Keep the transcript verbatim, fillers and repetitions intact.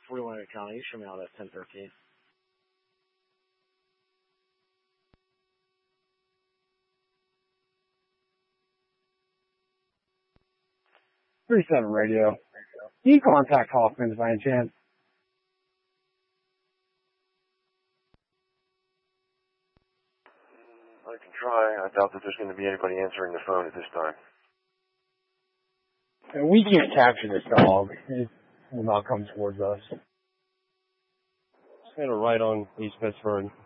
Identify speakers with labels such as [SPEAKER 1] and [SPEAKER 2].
[SPEAKER 1] forty-one County. You show me out at ten thirteen.
[SPEAKER 2] thirty-seven radio. Can you contact Hoffman's by any chance?
[SPEAKER 3] I can try. I doubt that there's going to be anybody answering the phone at this time.
[SPEAKER 2] And we can't capture this dog. It will not come towards us.
[SPEAKER 4] Just had a right on East Pittsburgh.